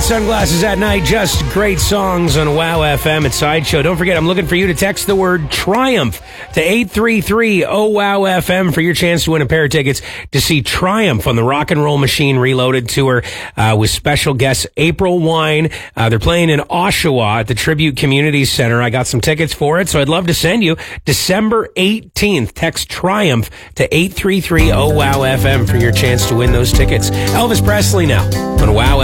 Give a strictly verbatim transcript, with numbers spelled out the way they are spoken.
Red Sunglasses at Night, just great songs on Wow F M at Sideshow. Don't forget, I'm looking for you to text the word Triumph to eight three three oh wow F M for your chance to win a pair of tickets to see Triumph on the Rock and Roll Machine Reloaded tour uh, with special guests April Wine. Uh, they're playing in Oshawa at the Tribute Community Center. I got some tickets for it, so I'd love to send you December eighteenth. Text Triumph to eight three three oh wow F M for your chance to win those tickets. Elvis Presley now on Wow